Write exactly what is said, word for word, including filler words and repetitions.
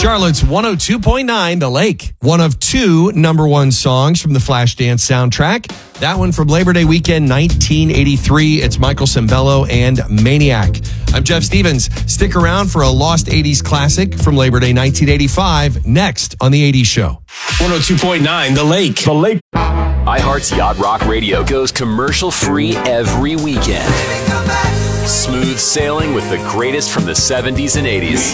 Charlotte's one oh two point nine, The Lake. One of two number one songs from the Flashdance soundtrack. That one from Labor Day weekend nineteen eighty-three. It's Michael Sembello and Maniac. I'm Jeff Stevens. Stick around for a lost eighties classic from Labor Day nineteen eighty-five next on The eighties Show. one oh two point nine, The Lake. The Lake. iHeart's Yacht Rock Radio goes commercial-free every weekend. Smooth sailing with the greatest from the seventies and eighties.